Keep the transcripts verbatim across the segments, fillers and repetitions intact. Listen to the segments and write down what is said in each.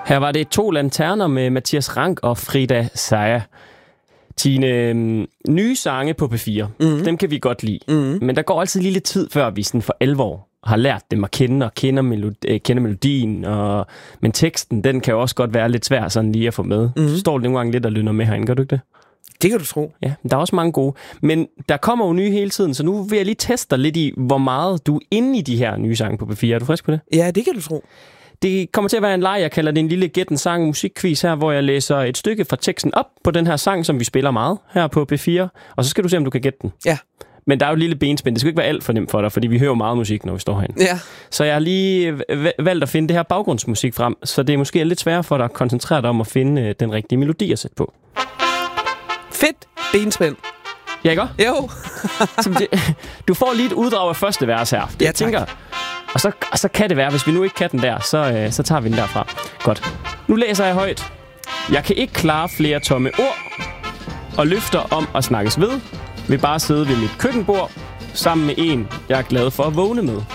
Her var det to lanterner med Mathias Rank og Frida Saja. Tine, nye sange på P fire, mm-hmm. dem kan vi godt lide. Mm-hmm. Men der går altid lige lidt tid, før vi sådan for alvor har lært dem at kende og kender, melodi- kender melodien. Og, men teksten, den kan jo også godt være lidt svær sådan lige at få med. Mm-hmm. Så står det nogle gange lidt og lytter med herinde, gør du ikke det? Det kan du tro. Ja, der er også mange gode. Men der kommer jo nye hele tiden, så nu vil jeg lige teste dig lidt i, hvor meget du er inde i de her nye sange på P fire. Er du frisk på det? Ja, det kan du tro. Det kommer til at være en leg, jeg kalder det en lille gæt en sang musikquiz her, hvor jeg læser et stykke fra teksten op på den her sang, som vi spiller meget her på P fire. Og så skal du se, om du kan gætte den. Ja. Men der er jo et lille benspænd. Det skal ikke være alt for nemt for dig, fordi vi hører meget musik, når vi står herinde. Ja. Så jeg har lige valgt at finde det her baggrundsmusik frem, så det er måske lidt sværere for dig at koncentrere dig om at finde den rigtige melodi at sætte på. Fedt benspænd. Ja, ikke? Jo. det, du får lige et uddrag af første vers her. Det, ja, jeg tænker, og så, og så kan det være, hvis vi nu ikke kan den der, så, øh, så tager vi den derfra. Godt. Nu læser jeg højt. Jeg kan ikke klare flere tomme ord og løfter om at snakkes ved. Vil bare sidde ved mit køkkenbord sammen med en, jeg er glad for at vågne med.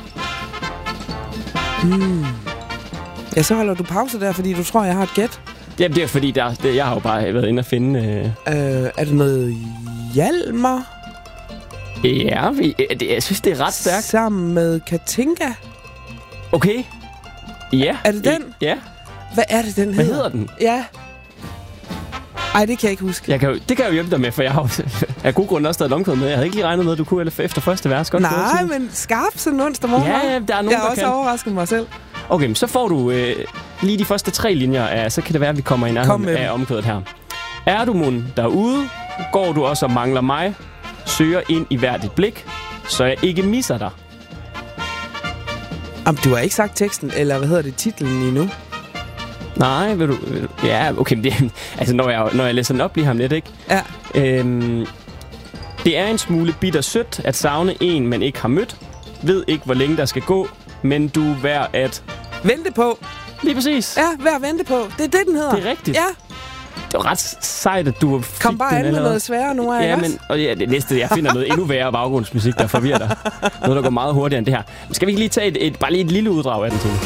Hmm. Ja, så holder du pause der, fordi du tror, jeg har et gæt. Jamen, det er fordi, der, det, jeg har jo bare været inde og finde... Øh... Øh, er det noget Hjalmar? Ja, vi, det, jeg synes, det er ret stærkt. Sammen med Katinka? Okay. Ja. Er det den? Ja. Hvad er det, den hedder? Hvad hedder den? Ja. Ej, det kan jeg ikke huske. Jeg kan jo, det kan jeg jo hjælpe dig med, for jeg har jo af gode grunde også stadig omkvædet med. Jeg havde ikke lige regnet med, at du kunne efter første vers. Godt Nej, men skarp sådan onsdag morgen. Ja, der er nogen, jeg der har også kan. overrasket mig selv. Okay, så får du øh, lige de første tre linjer af, så kan det være, at vi kommer i nærheden af omkvædet her. Er du mund derude, går du også og mangler mig, søger ind i hvert dit blik, så jeg ikke misser dig. Jamen, du har ikke sagt teksten, eller hvad hedder det, titlen endnu? Nej, vil du... Vil du ja, okay, det, altså når jeg, når jeg læser den op lige ham lidt, ikke? Ja. Øhm, det er en smule bitter sødt at savne en, man ikke har mødt. Ved ikke, hvor længe der skal gå, men du er værd at... Vente på. Lige præcis. Ja, værd at vente på. Det er det, den hedder. Det er rigtigt. Ja. Det var ret sejt, at du fik Kom bare den an med allerede. noget sværere nu, er ja, jeg men, og ja, det næste, jeg finder noget endnu værre baggrundsmusik, der forvirrer dig. Noget, der går meget hurtigere end det her. Men skal vi ikke lige tage et, et, bare lige et lille uddrag af den til?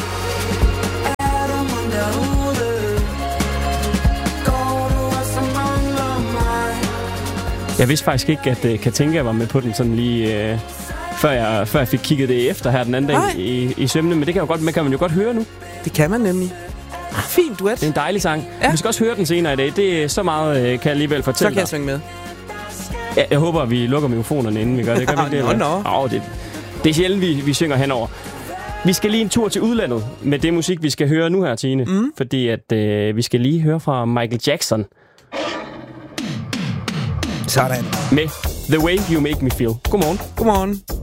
Jeg vidste faktisk ikke, at uh, Katinka var med på den sådan lige... Uh, før, jeg, før jeg fik kigget det efter her den anden dag i, i sømne. Men det kan, jo godt, man kan man jo godt høre nu. Det kan man nemlig. Fint duet. Det er en dejlig sang. Ja. Vi skal også høre den senere i dag. Det er så meget, uh, kan jeg alligevel fortælle Så kan jeg synge med. Ja, jeg håber, at vi lukker mikrofonerne, inden vi gør det. Gør vi ikke det? Nå, nå. Oh, det, det er sjældent, vi, vi synger henover. Vi skal lige en tur til udlandet med det musik, vi skal høre nu her, Tine. Mm. Fordi at uh, vi skal lige høre fra Michael Jackson. Sådan. Med The Way You Make Me Feel. Godmorgen. Godmorgen.